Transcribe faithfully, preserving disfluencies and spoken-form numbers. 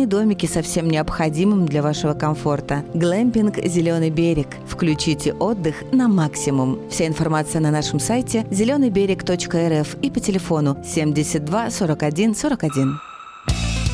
уютные домики со всем необходимым для вашего комфорта. Глэмпинг «Зеленый берег». Включите отдых на максимум. Вся информация на нашем сайте зеленый берег точка эр эф и по телефону семьдесят два сорок один сорок один.